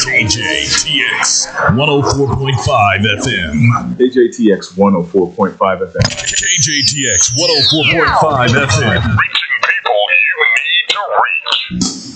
KJTX 104.5 FM. KJTX 104.5 FM. KJTX 104.5 FM. Reaching people you need to reach.